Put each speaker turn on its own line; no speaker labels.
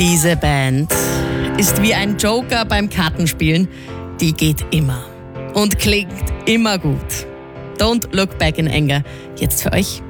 Diese Band ist wie ein Joker beim Kartenspielen. Die geht immer und klingt immer gut. Don't Look Back in Anger. Jetzt für euch